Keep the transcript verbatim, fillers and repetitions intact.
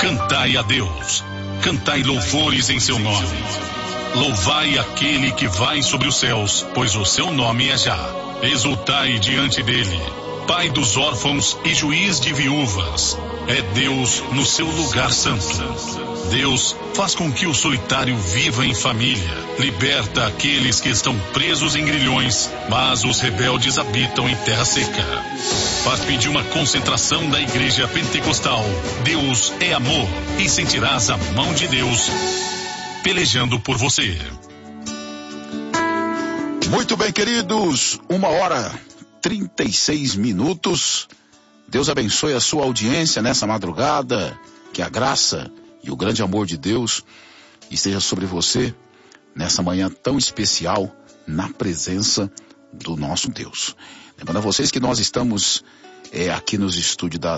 Cantai a Deus, cantai louvores em seu nome. Louvai aquele que vai sobre os céus, pois o seu nome é Já. Exultai diante dele, Pai dos órfãos e juiz de viúvas. É Deus no seu lugar santo. Deus faz com que o solitário viva em família. Liberta aqueles que estão presos em grilhões, mas os rebeldes habitam em terra seca. Participe de uma concentração da Igreja Pentecostal. Deus é amor e sentirás a mão de Deus pelejando por você. Muito bem, queridos, uma hora trinta e seis minutos. Deus abençoe a sua audiência nessa madrugada. Que a graça e o grande amor de Deus esteja sobre você nessa manhã tão especial na presença do nosso Deus. Lembrando a vocês que nós estamos é, aqui nos estúdios da